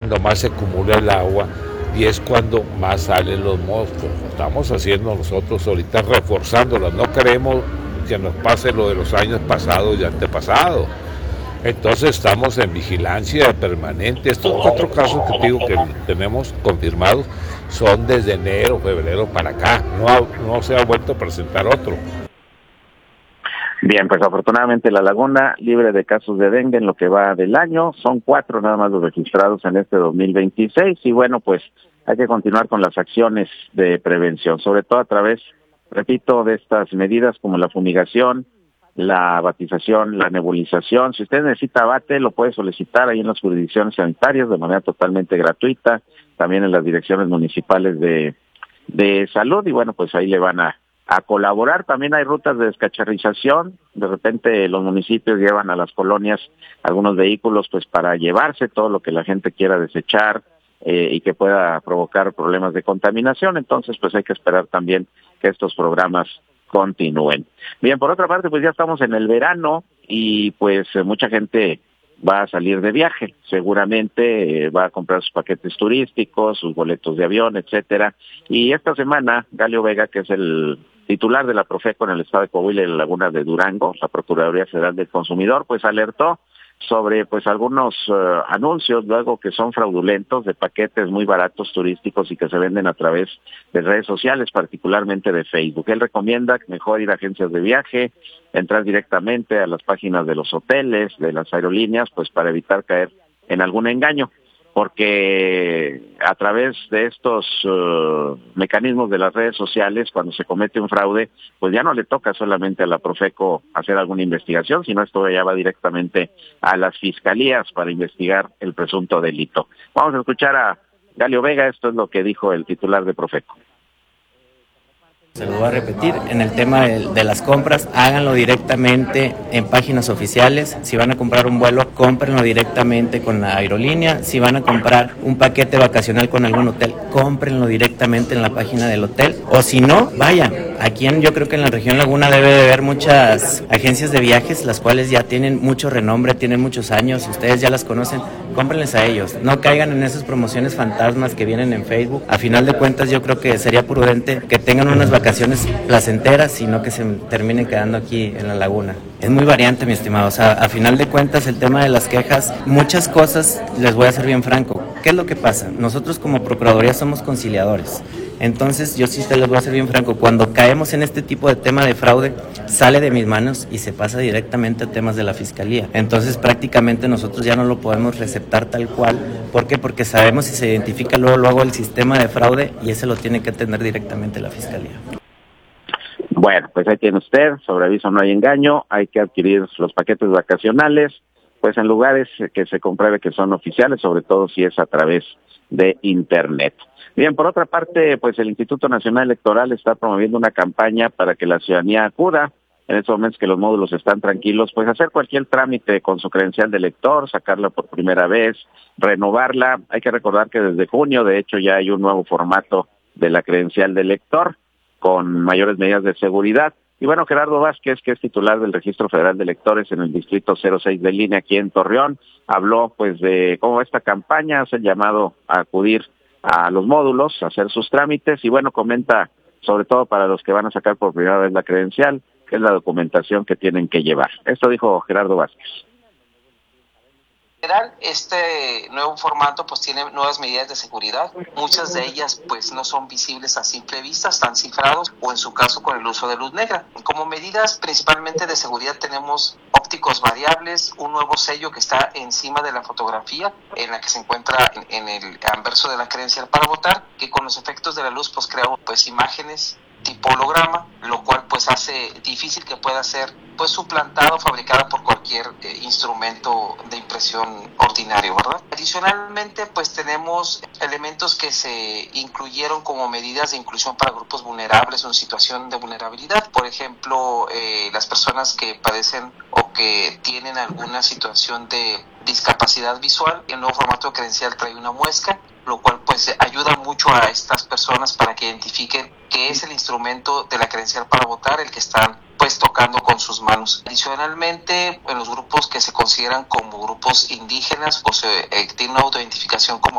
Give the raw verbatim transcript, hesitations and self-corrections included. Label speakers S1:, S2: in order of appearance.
S1: cuando más se acumula el agua y es cuando más salen los monstruos. Estamos haciendo nosotros ahorita reforzándolas, no queremos que nos pase lo de los años pasados y antepasados. Entonces estamos en vigilancia permanente. Estos cuatro casos que digo que tenemos confirmados son desde enero, febrero para acá. No, ha, no se ha vuelto a presentar otro.
S2: Bien, pues afortunadamente la laguna libre de casos de dengue en lo que va del año. Son cuatro nada más los registrados en este dos mil veintiséis y bueno, pues hay que continuar con las acciones de prevención, sobre todo a través, repito, de estas medidas como la fumigación, la batización, la nebulización. Si usted necesita bate, lo puede solicitar ahí en las jurisdicciones sanitarias de manera totalmente gratuita, también en las direcciones municipales de, de salud y bueno, pues ahí le van a a colaborar. También hay rutas de descacharrización, de repente los municipios llevan a las colonias algunos vehículos pues para llevarse todo lo que la gente quiera desechar eh, y que pueda provocar problemas de contaminación, entonces pues hay que esperar también que estos programas continúen. Bien, por otra parte pues ya estamos en el verano y pues eh, mucha gente va a salir de viaje, seguramente eh, va a comprar sus paquetes turísticos, sus boletos de avión, etcétera. Y esta semana, Galio Vega, que es el titular de la Profeco en el estado de Coahuila y la Laguna de Durango, la Procuraduría Federal del Consumidor, pues alertó sobre pues algunos uh, anuncios luego que son fraudulentos de paquetes muy baratos turísticos y que se venden a través de redes sociales, particularmente de Facebook. Él recomienda mejor ir a agencias de viaje, entrar directamente a las páginas de los hoteles, de las aerolíneas, pues para evitar caer en algún engaño, porque a través de estos uh, mecanismos de las redes sociales, cuando se comete un fraude, pues ya no le toca solamente a la Profeco hacer alguna investigación, sino esto ya va directamente a las fiscalías para investigar el presunto delito. Vamos a escuchar a Galio Vega, esto es lo que dijo el titular de Profeco.
S3: Se lo voy a repetir, en el tema de, de las compras, háganlo directamente en páginas oficiales. Si van a comprar un vuelo, cómprenlo directamente con la aerolínea. Si van a comprar un paquete vacacional con algún hotel, cómprenlo directamente en la página del hotel. O si no, vayan. Aquí en, yo creo que en la región Laguna debe de haber muchas agencias de viajes, las cuales ya tienen mucho renombre, tienen muchos años, ustedes ya las conocen, cómprenles a ellos. No caigan en esas promociones fantasmas que vienen en Facebook. A final de cuentas, yo creo que sería prudente que tengan unas vacaciones placenteras, sino que se terminen quedando aquí en la laguna. Es muy variante, mi estimado. O sea, a final de cuentas, el tema de las quejas, muchas cosas, les voy a ser bien franco. ¿Qué es lo que pasa? Nosotros como Procuraduría somos conciliadores. Entonces, yo sí te les voy a ser bien franco. Cuando caemos en este tipo de tema de fraude, sale de mis manos y se pasa directamente a temas de la Fiscalía. Entonces, prácticamente nosotros ya no lo podemos receptar tal cual. ¿Por qué? Porque sabemos si se identifica luego, luego el sistema de fraude y ese lo tiene que atender directamente la Fiscalía.
S2: Bueno, pues ahí tiene usted, sobre aviso no hay engaño, hay que adquirir los paquetes vacacionales, pues en lugares que se compruebe que son oficiales, sobre todo si es a través de Internet. Bien, por otra parte, pues el Instituto Nacional Electoral está promoviendo una campaña para que la ciudadanía acuda, en estos momentos que los módulos están tranquilos, pues hacer cualquier trámite con su credencial de elector, sacarla por primera vez, renovarla. Hay que recordar que desde junio, de hecho, ya hay un nuevo formato de la credencial de elector, con mayores medidas de seguridad. Y bueno, Gerardo Vázquez, que es titular del Registro Federal de Electores en el Distrito cero seis de línea aquí en Torreón, habló pues de cómo esta campaña hace el llamado a acudir a los módulos, a hacer sus trámites, y bueno, comenta sobre todo para los que van a sacar por primera vez la credencial, que es la documentación que tienen que llevar. Esto dijo Gerardo Vázquez.
S4: En general, este nuevo formato pues tiene nuevas medidas de seguridad, muchas de ellas pues no son visibles a simple vista, están cifrados o en su caso con el uso de luz negra. Como medidas principalmente de seguridad tenemos ópticos variables, un nuevo sello que está encima de la fotografía en la que se encuentra en, en el anverso de la credencial para votar, que con los efectos de la luz pues crea pues imágenes tipo holograma, lo cual pues hace difícil que pueda ser pues suplantado o fabricado por cualquier eh, instrumento de impresión ordinario, ¿verdad? Adicionalmente pues tenemos elementos que se incluyeron como medidas de inclusión para grupos vulnerables o en situación de vulnerabilidad, por ejemplo eh, las personas que padecen o que tienen alguna situación de discapacidad visual. El nuevo formato de credencial trae una muesca, lo cual pues ayuda mucho a estas personas para que identifiquen qué es el instrumento de la credencial para votar, el que están pues tocando con sus manos. Adicionalmente, en los grupos que se consideran como grupos indígenas o se eh, tienen una autoidentificación como